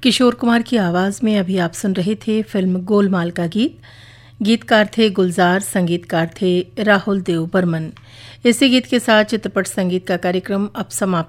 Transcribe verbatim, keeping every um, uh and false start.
किशोर कुमार की आवाज़ में अभी आप सुन रहे थे फिल्म गोलमाल का गीत। गीतकार थे गुलजार, संगीतकार थे राहुल देव बर्मन। इसी गीत के साथ चित्रपट संगीत का कार्यक्रम अब समाप्त